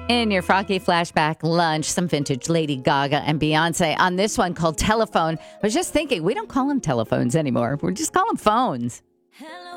In your Froggy Flashback lunch, some vintage Lady Gaga and Beyonce on this one called Telephone. I was just thinking, we don't call them telephones anymore. We just call them phones. Hello,